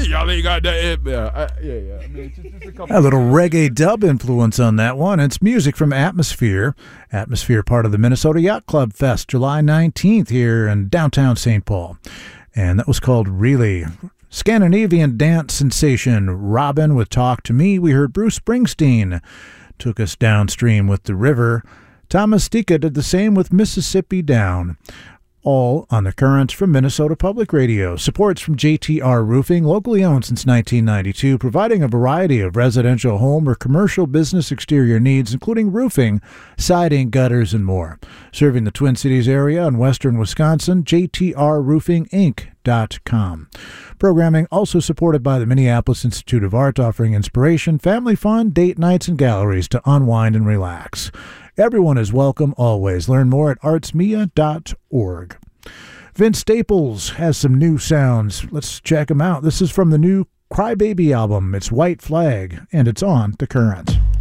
Y'all ain't got that. Yeah. I mean, just a couple. A little reggae dub influence on that one. It's music from Atmosphere. Atmosphere, part of the Minnesota Yacht Club Fest, July 19th here in downtown St. Paul. And that was called Really. Scandinavian dance sensation Robin with Talk to Me. We heard Bruce Springsteen took us downstream with The River. Thomas Stika did the same with Mississippi Down. All on the Currents from Minnesota Public Radio. Supports from JTR Roofing, locally owned since 1992, providing a variety of residential home or commercial business exterior needs, including roofing, siding, gutters, and more. Serving the Twin Cities area and western Wisconsin, JTRRoofingInc.com. Programming also supported by the Minneapolis Institute of Art, offering inspiration, family fun, date nights, and galleries to unwind and relax. Everyone is welcome always. Learn more at artsmia.org. Vince Staples has some new sounds. Let's check them out. This is from the new Crybaby album. It's White Flag, and it's on The Currents.